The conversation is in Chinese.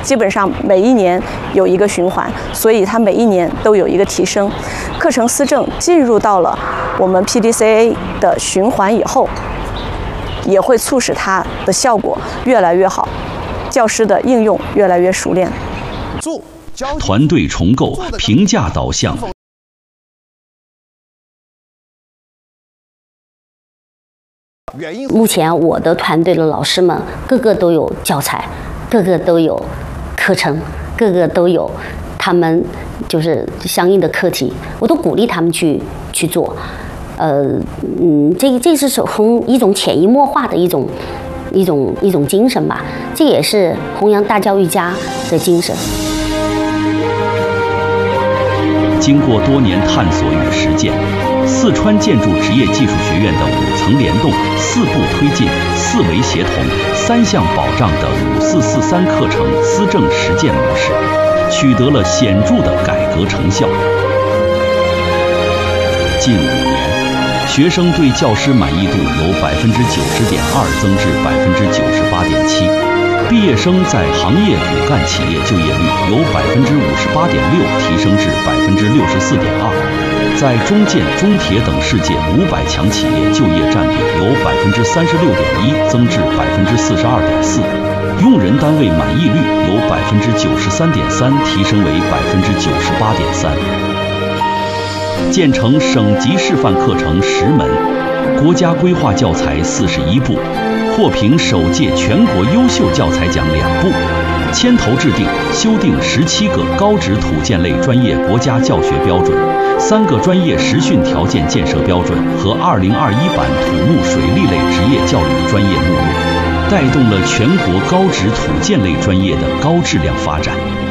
基本上每一年有一个循环，所以它每一年都有一个提升。课程思政进入到了我们 PDCA 的循环以后，也会促使它的效果越来越好，教师的应用越来越熟练。 团队重构，评价导向。 目前我的团队的老师们个个都有教材，个个都有课程，个个都有他们相应的课题，我都鼓励他们去做。这是从一种潜移默化的一种精神吧，这也是弘扬大教育家的精神。 经过多年探索与实践，四川建筑职业技术学院的5层联动、4步推进、4维协同、3项保障的5443课程思政实践模式，取得了显著的改革成效。近5年，学生对教师满意度由90.2%增至98.7%，毕业生在行业骨干企业就业率由58.6%提升至64.2%，在中建、中铁等世界500强企业就业占比由36.1%增至42.4%，用人单位满意率由93.3%提升为98.3%。建成省级示范课程10门，国家规划教材41部，获评首届全国优秀教材奖2部，牵头制定、修订17个高职土建类专业国家教学标准，3个专业实训条件建设标准和2021版土木水利类职业教育专业目录，带动了全国高职土建类专业的高质量发展。